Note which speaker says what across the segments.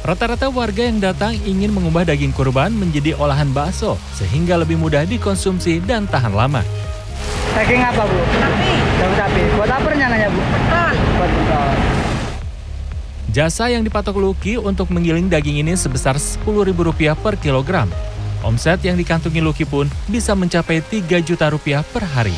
Speaker 1: Rata-rata warga yang datang ingin mengubah daging kurban menjadi olahan bakso sehingga lebih mudah dikonsumsi dan tahan lama.
Speaker 2: Daging apa, Bu? Sapi. Daging sapi. Buat apa rencananya, Bu? Beton. Buat beton.
Speaker 1: Jasa yang dipatok Lucky untuk menggiling daging ini sebesar Rp10.000 per kilogram. Omset yang dikantongi Lucky pun bisa mencapai Rp3 juta per hari.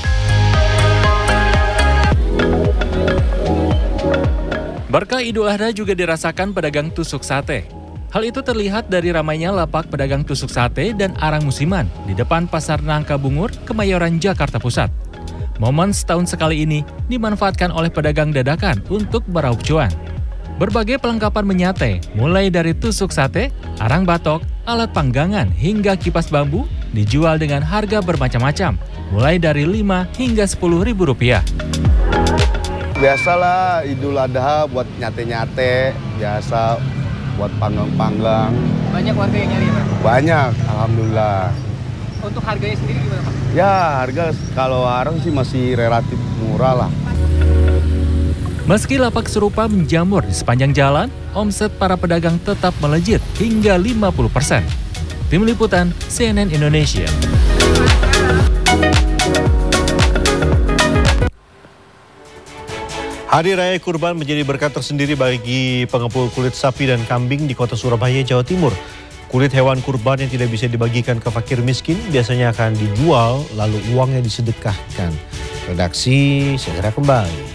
Speaker 1: Berkah Idul Adha juga dirasakan pedagang tusuk sate. Hal itu terlihat dari ramainya lapak pedagang tusuk sate dan arang musiman di depan Pasar Nangka Bungur, Kemayoran, Jakarta Pusat. Momen setahun sekali ini dimanfaatkan oleh pedagang dadakan untuk meraup cuan. Berbagai perlengkapan menyate, mulai dari tusuk sate, arang batok, alat panggangan, hingga kipas bambu, dijual dengan harga bermacam-macam, mulai dari Rp5 hingga Rp10.000.
Speaker 3: Biasalah Idul Adha buat nyate-nyate, biasa buat panggang-panggang.
Speaker 2: Banyak warga yang nyari, Pak?
Speaker 3: Banyak, alhamdulillah.
Speaker 2: Untuk harganya sendiri gimana, Pak?
Speaker 3: Ya, harga kalau arang sih masih relatif murah lah.
Speaker 1: Meski lapak serupa menjamur di sepanjang jalan, omset para pedagang tetap melejit hingga 50%. Tim Liputan, CNN Indonesia.
Speaker 4: Hari Raya Kurban menjadi berkat tersendiri bagi pengepul kulit sapi dan kambing di kota Surabaya, Jawa Timur. Kulit hewan kurban yang tidak bisa dibagikan ke fakir miskin biasanya akan dijual lalu uangnya disedekahkan. Redaksi segera kembali.